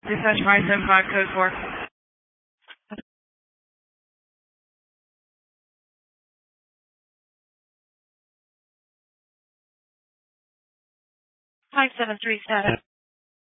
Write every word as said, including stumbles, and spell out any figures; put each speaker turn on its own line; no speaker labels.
Dispatch five seven five, code four. five seven three status.